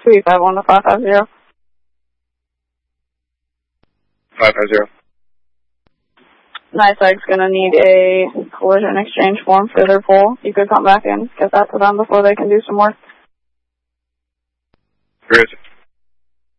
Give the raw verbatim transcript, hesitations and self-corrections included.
two eight five one to five five zero. five five zero. NYSEG's going to need a collision exchange form for their poll. You could come back and get that to them before they can do some work. Where is it?